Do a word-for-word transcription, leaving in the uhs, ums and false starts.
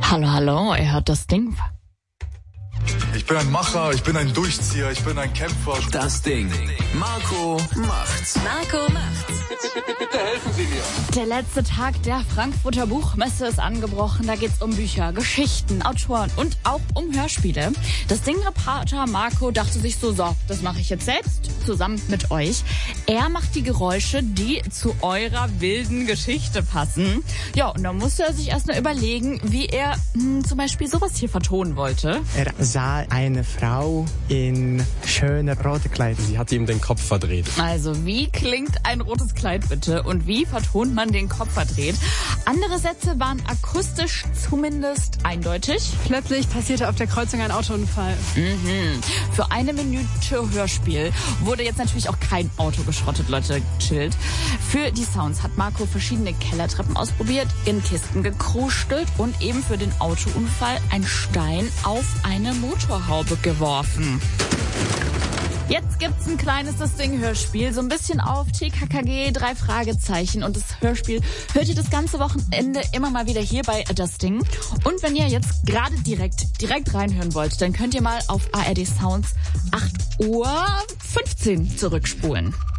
Hallo, hallo, er hört das Ding. Ich bin ein Macher, ich bin ein Durchzieher, ich bin ein Kämpfer. Das Ding. Marco macht's. Marco macht's. Bitte helfen Sie mir. Der letzte Tag der Frankfurter Buchmesse ist angebrochen. Da geht's um Bücher, Geschichten, Autoren und auch um Hörspiele. Das Ding-Reporter Marco dachte sich so, so, das mache ich jetzt selbst zusammen mit euch. Er macht die Geräusche, die zu eurer wilden Geschichte passen. Ja, und dann musste er sich erst mal überlegen, wie er hm, zum Beispiel sowas hier vertonen wollte. Er sah eine Frau in schöner roter Kleidung. Sie hat ihm den Kopf verdreht. Also, wie klingt ein rotes Kleid bitte? Und wie vertont man den Kopf verdreht? Andere Sätze waren akustisch zumindest eindeutig. Plötzlich passierte auf der Kreuzung ein Autounfall. Mhm. Für eine Minute Hörspiel wurde jetzt natürlich auch kein Auto geschrottet, Leute, chillt. Für die Sounds hat Marco verschiedene Kellertreppen ausprobiert, in Kisten gekrustelt und eben für den Autounfall ein Stein auf eine Motorhaube geworfen. Jetzt gibt's ein kleines Das Ding-Hörspiel, so ein bisschen auf T K K G, drei Fragezeichen. Und das Hörspiel hört ihr das ganze Wochenende immer mal wieder hier bei Das Ding. Und wenn ihr jetzt gerade direkt, direkt reinhören wollt, dann könnt ihr mal auf A R D Sounds acht Uhr fünfzehn zurückspulen.